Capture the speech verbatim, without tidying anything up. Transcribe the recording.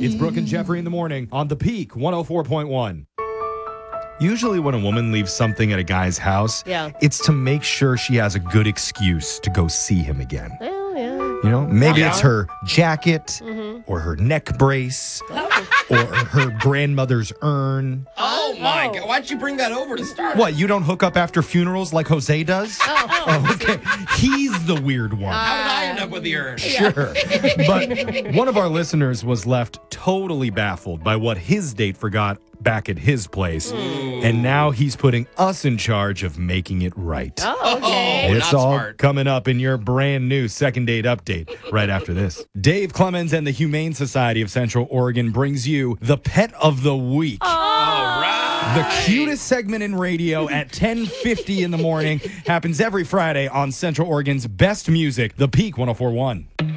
It's Brooke and Jeffrey in the morning on The Peak one oh four point one. Usually when a woman leaves something at a guy's house, Yeah. it's to make sure she has a good excuse to go see him again. Well, yeah. You know, maybe Yeah. it's her jacket Mm-hmm. or her neck brace or her grandmother's urn. Oh, my Oh. God. Why'd you bring that over to start? What, you don't hook up after funerals like Jose does? Oh, okay. He's the weird one. How did I end up with the urn? Sure. But one of our listeners was left totally baffled by what his date forgot back at his place. And now he's putting us in charge of making it right. Oh, okay. Oh, It's not all smart. coming up in your brand new second date update right after this. Dave Clemens and the Humane Society of Central Oregon brings you the Pet of the Week. All right. The cutest segment in radio at ten fifty in the morning happens every Friday on Central Oregon's best music, The Peak one oh four point one.